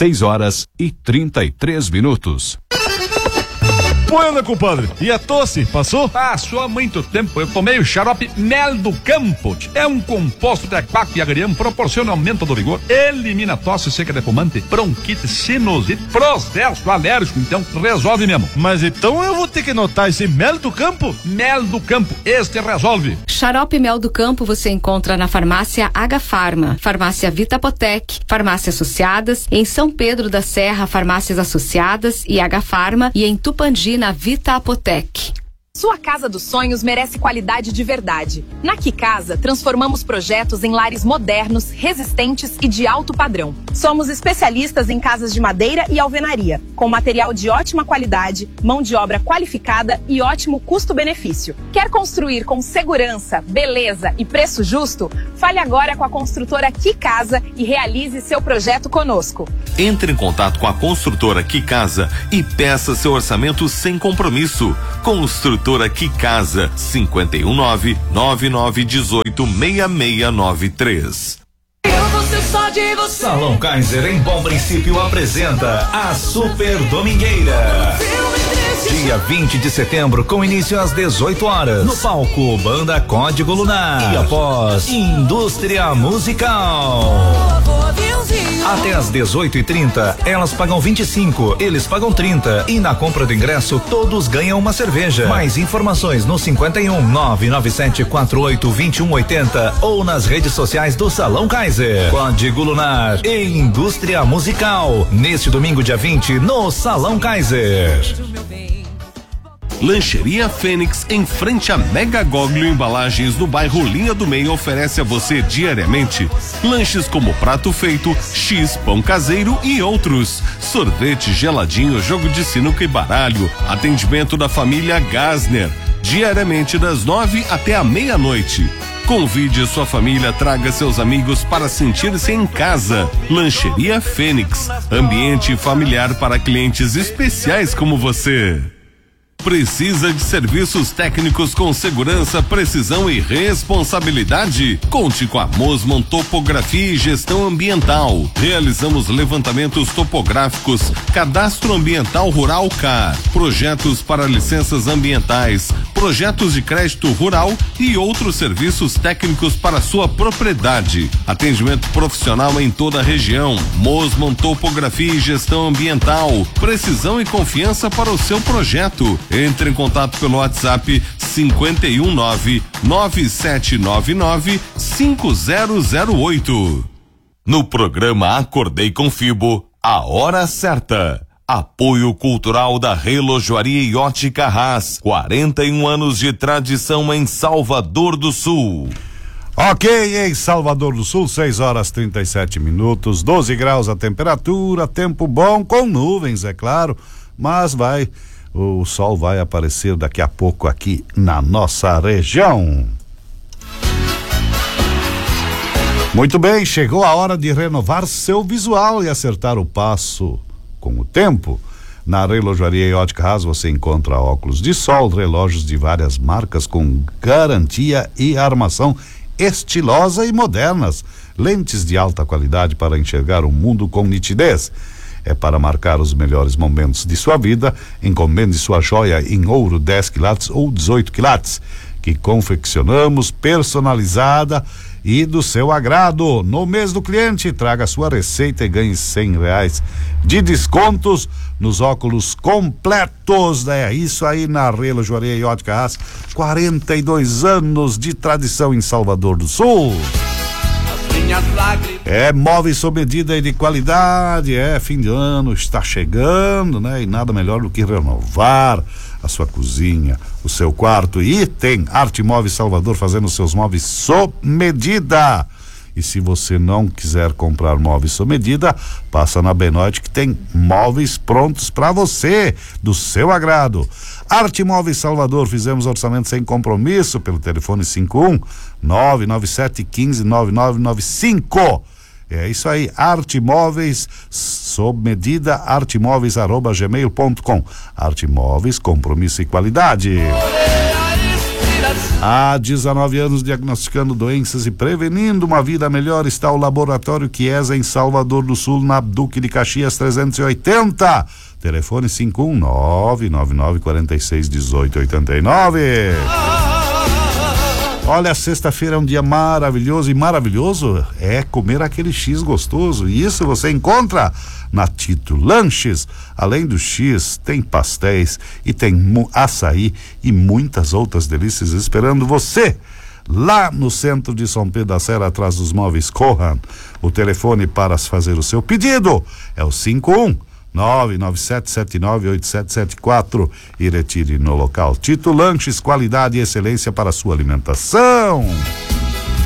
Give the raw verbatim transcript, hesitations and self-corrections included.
seis horas e trinta e três minutos. Bueno, compadre, e a tosse, passou? Passou há muito tempo. Eu tomei o xarope Mel do Campo. É um composto de aquaco e agrião, proporciona aumento do vigor, elimina tosse seca de fumante, bronquite, sinusite, processo alérgico, então resolve mesmo. Mas então eu vou ter que anotar esse Mel do Campo? Mel do Campo, este resolve. Xarope Mel do Campo você encontra na farmácia H Farma, farmácia Vitapotec, farmácias associadas, em São Pedro da Serra, farmácias associadas e H Farma, e em Tupandi, na Vita Apotec. Sua casa dos sonhos merece qualidade de verdade. Na Quicasa, transformamos projetos em lares modernos, resistentes e de alto padrão. Somos especialistas em casas de madeira e alvenaria, com material de ótima qualidade, mão de obra qualificada e ótimo custo-benefício. Quer construir com segurança, beleza e preço justo? Fale agora com a construtora Quicasa e realize seu projeto conosco. Entre em contato com a construtora Quicasa e peça seu orçamento sem compromisso. Construtora Quicasa, cinquenta e um nove, nove nove um oito, seis seis nove três. Eu vou ser só de você. Salão Kaiser em Bom Princípio apresenta a Super Domingueira. Dia vinte de setembro, com início às dezoito horas. No palco, Banda Código Lunar. E após, Indústria Musical. Até às dezoito e trinta, elas pagam vinte e cinco, eles pagam trinta. E na compra do ingresso, todos ganham uma cerveja. Mais informações no cinquenta e um, nove nove sete quatro oito, dois um oito zero ou nas redes sociais do Salão Kaiser. Código Lunar e Indústria Musical. Neste domingo, dia vinte, no Salão Kaiser. Lancheria Fênix, em frente a Mega Goglio Embalagens, no bairro Linha do Meio, oferece a você diariamente lanches como prato feito, X, pão caseiro e outros. Sorvete, geladinho, jogo de sinuca e baralho. Atendimento da família Gasner, diariamente das nove até a meia-noite. Convide sua família, traga seus amigos para sentir-se em casa. Lancheria Fênix, ambiente familiar para clientes especiais como você. Precisa de serviços técnicos com segurança, precisão e responsabilidade? Conte com a Mosman Topografia e Gestão Ambiental. Realizamos levantamentos topográficos, cadastro ambiental rural C A R, projetos para licenças ambientais, projetos de crédito rural e outros serviços técnicos para sua propriedade. Atendimento profissional em toda a região. Mosman Topografia e Gestão Ambiental. Precisão e confiança para o seu projeto. Entre em contato pelo WhatsApp cinquenta e um nove, nove sete nove nove, cinco zero zero oito. No programa Acordei com Fibo, a hora certa. Apoio cultural da Relojoaria e Ótica Haas, quarenta e um anos de tradição em Salvador do Sul. Ok, em Salvador do Sul, seis horas trinta e sete minutos, doze graus a temperatura, tempo bom com nuvens, é claro, mas vai... O sol vai aparecer daqui a pouco aqui na nossa região. Muito bem, chegou a hora de renovar seu visual e acertar o passo com o tempo. Na Relojoaria e Ótica Haas você encontra óculos de sol, relógios de várias marcas com garantia e armação estilosa e modernas, lentes de alta qualidade para enxergar o mundo com nitidez. É para marcar os melhores momentos de sua vida. Encomende sua joia em ouro dez quilates ou dezoito quilates, que confeccionamos personalizada e do seu agrado. No mês do cliente, traga sua receita e ganhe cem reais de descontos nos óculos completos. É isso aí na Relojoaria e Ótica Haas, quarenta e dois anos de tradição em Salvador do Sul. É móveis sob medida e de qualidade. É fim de ano, está chegando, né? E nada melhor do que renovar a sua cozinha, o seu quarto. E tem Arte Móveis Salvador fazendo seus móveis sob medida. E se você não quiser comprar móveis sob medida, passa na Benoit que tem móveis prontos para você, do seu agrado. Arte Móveis Salvador, fizemos orçamento sem compromisso pelo telefone cinco um nove nove sete um cinco nove nove nove cinco. É isso aí, Arte Móveis sob medida, artemóveis arroba gmail ponto com. Arte Móveis, compromisso e qualidade. Há dezenove anos diagnosticando doenças e prevenindo uma vida melhor está o Laboratório Chiesa em Salvador do Sul, na Duque de Caxias trezentos e oitenta. Telefone cinco um nove, nove nove quatro seis, um oito oito nove. Olha, sexta-feira é um dia maravilhoso e maravilhoso é comer aquele X gostoso, e isso você encontra na Tito Lanches. Além do X, tem pastéis e tem açaí e muitas outras delícias esperando você lá no centro de São Pedro da Serra, atrás dos móveis Cohan. O telefone para fazer o seu pedido é o cinco um nove nove sete sete nove oito sete sete quatro e retire no local. Tito Lanches, qualidade e excelência para a sua alimentação.